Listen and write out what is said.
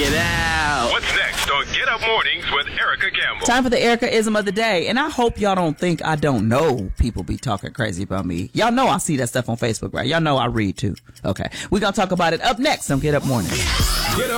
it out. What's next on Get Up Mornings with Erica Campbell? Time for the Erica-ism of the day. And I hope y'all don't think I don't know people be talking crazy about me. Y'all know I see that stuff on Facebook, right? Y'all know I read too. Okay. We're going to talk about it up next on Get Up Mornings.